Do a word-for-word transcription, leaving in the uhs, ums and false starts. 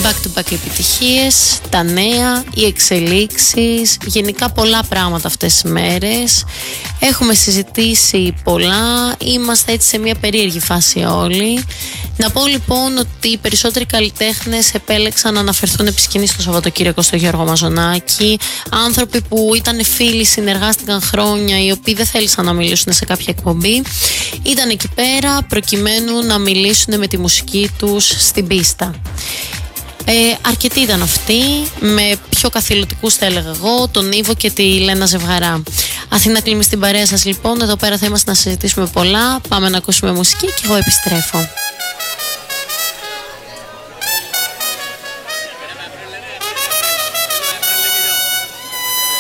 back-to-back επιτυχίες, τα νέα, οι εξελίξεις, γενικά πολλά πράγματα αυτές τις μέρες. Έχουμε συζητήσει πολλά, είμαστε έτσι σε μια περίεργη φάση όλοι. Να πω λοιπόν ότι οι περισσότεροι καλλιτέχνες επέλεξαν να αναφερθούν επί σκηνής το Σαββατοκύριακο στο Γιώργο Μαζονάκη. Άνθρωποι που ήταν φίλοι, συνεργάστηκαν χρόνια, οι οποίοι δεν θέλησαν να μιλήσουν σε κάποια εκπομπή, ήταν εκεί πέρα προκειμένου να μιλήσουν με τη μουσική τους στην πίστα. Ε, αρκετοί ήταν αυτοί, με πιο καθηλωτικούς θα έλεγα εγώ, τον Ήβο και τη Λένα Ζευγαρά. Αθήνα κλείνει στην παρέα σας λοιπόν, εδώ πέρα θα είμαστε να συζητήσουμε πολλά, πάμε να ακούσουμε μουσική και εγώ επιστρέφω.